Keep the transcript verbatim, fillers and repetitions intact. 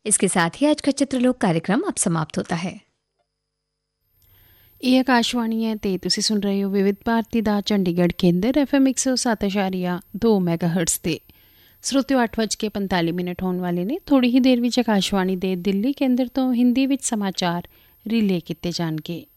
इसके साथ ही आज का चित्रलोक कार्यक्रम अब समाप्त होता है। ਇਹ ਆਕਾਸ਼ਵਾਣੀ ਹੈ ਤੇ ਤੁਸੀਂ ਸੁਣ ਰਹੇ ਹੋ ਵਿਵਿਧ ਭਾਰਤੀ ਦਾ ਚੰਡੀਗੜ੍ਹ ਕੇਂਦਰ ਐਫ ਐਮ ਇੱਕ ਸੌ ਸੱਤ ਅਸ਼ਾਰੀਆ ਦੋ ਮੈਗਾਹਰਟਜ਼ 'ਤੇ। ਸਰੋਤਿਓ ਅੱਠ ਵੱਜ ਕੇ ਪੰਤਾਲੀ ਮਿੰਟ ਹੋਣ ਵਾਲੇ ਨੇ। ਥੋੜ੍ਹੀ ਹੀ ਦੇਰ ਵਿੱਚ ਆਕਾਸ਼ਵਾਣੀ ਦੇ ਦਿੱਲੀ ਕੇਂਦਰ ਤੋਂ ਹਿੰਦੀ ਵਿੱਚ ਸਮਾਚਾਰ ਰਿਲੇ ਕੀਤੇ ਜਾਣਗੇ।